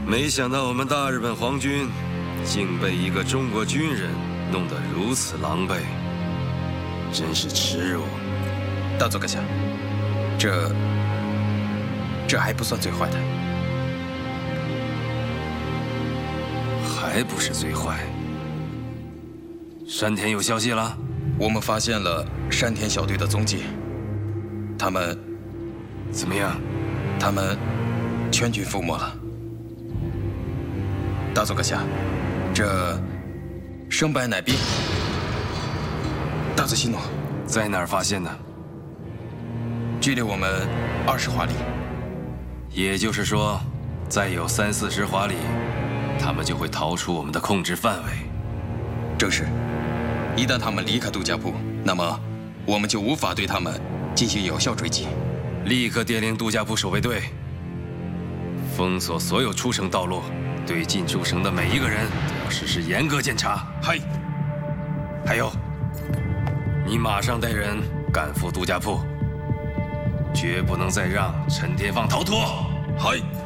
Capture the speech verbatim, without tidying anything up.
没想到我们大日本皇军竟被一个中国军人弄得如此狼狈，真是耻辱。 大佐阁下，这这还不算最坏的， 还不是最坏。山田有消息了？ 我们发现了山田小队的踪迹，他们怎么样？ 他们全军覆没了。大佐阁下，这胜败乃兵。大佐西诺， 在哪儿发现的？ 距离我们二十华里。 也就是说，再有三四十华里，他们就会逃出我们的控制范围。 正是，一旦他们离开杜家铺，那么我们就无法对他们进行有效追击。 立刻电令杜家铺守卫队，封锁所有出城道路，对进出城的每一个人都要实施严格检查。 嗨， 还有，你马上带人赶赴杜家铺，绝不能再让陈天放逃脱。 嗨。